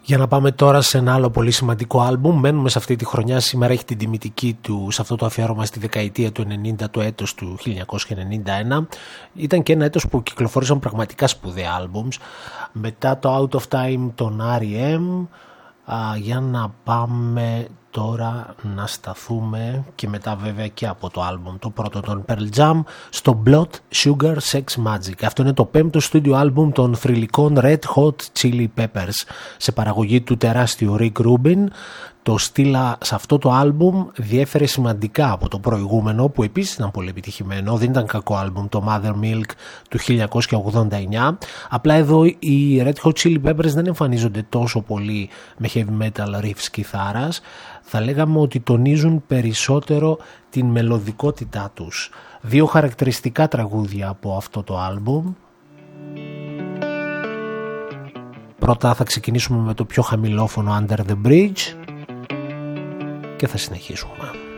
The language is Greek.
Για να πάμε τώρα σε ένα άλλο πολύ σημαντικό άλμπουμ. Μένουμε σε αυτή τη χρονιά. Σήμερα έχει την τιμητική του σε αυτό το αφιέρωμα στη δεκαετία του 90, το έτος του 1991. Ήταν και ένα έτος που κυκλοφόρησαν πραγματικά σπουδαία άλμπουμς. Μετά το Out of Time των R.E.M. Για να πάμε τώρα να σταθούμε και μετά βέβαια και από το άλμπουμ το πρώτο των Pearl Jam στο Blood, Sugar, Sex, Magic. Αυτό είναι το 5ο στούντιο άλμπουμ των θρυλικών Red Hot Chili Peppers σε παραγωγή του τεράστιου Rick Rubin. Το στήλα σε αυτό το άλμπουμ διέφερε σημαντικά από το προηγούμενο που επίσης ήταν πολύ επιτυχημένο. Δεν ήταν κακό άλμπουμ, το Mother Milk του 1989. Απλά εδώ οι Red Hot Chili Peppers δεν εμφανίζονται τόσο πολύ με heavy metal riffs κιθάρας. Θα λέγαμε ότι τονίζουν περισσότερο την μελωδικότητά τους. Δύο χαρακτηριστικά τραγούδια από αυτό το άλμπουμ. Πρώτα θα ξεκινήσουμε με το πιο χαμηλόφωνο Under the Bridge και θα συνεχίσουμε.